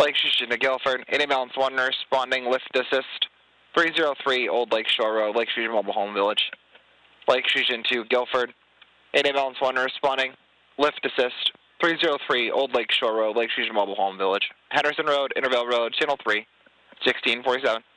Lake Fusion to Guilford. 8 ambulance 1 responding, lift assist. 303 Old Lake Shore Road, Lake Fusion Mobile Home Village. Lake Fusion to Guilford. 8 ambulance 1 responding, lift assist. 303 Old Lake Shore Road, Lake Fusion Mobile Home Village. Henderson Road, Intervale Road, Channel 3, 1647.